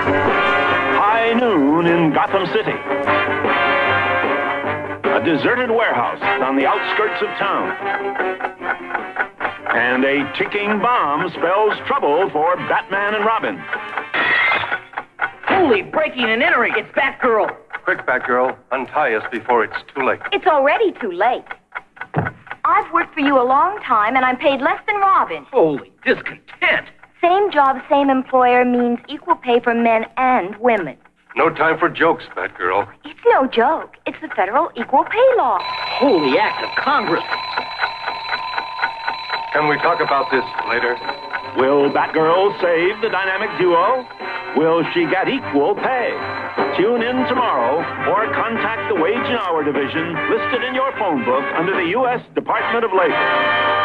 High noon in Gotham City. A deserted warehouse on the outskirts of town. And a ticking bomb spells trouble for Batman and Robin. Holy breaking and entering! It's Batgirl! Quick, Batgirl. Untie us before it's too late. It's already too late. I've worked for you a long time, and I'm paid less than Robin. Holy discontent! Same job, same employer means equal pay for men and women. No time for jokes, Batgirl. It's no joke. It's the federal equal pay law. Holy act of Congress! Can we talk about this later? Will Batgirl save the dynamic duo? Will she get equal pay? Tune in tomorrow or contact the Wage and Hour Division listed in your phone book under the U.S. Department of Labor.